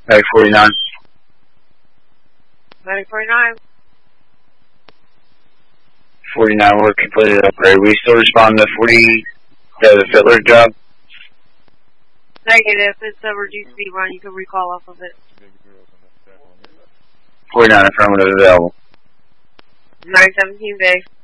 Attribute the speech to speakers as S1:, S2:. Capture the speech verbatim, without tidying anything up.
S1: Medic forty-nine.
S2: Medic forty-nine.
S1: forty-nine, we're completed upgrade. We still respond to forty, yeah, the Fiddler job?
S2: Negative. It's a reduced speed run. You can recall off of it.
S1: forty-nine, affirmative, available.
S2: nine seventeen base.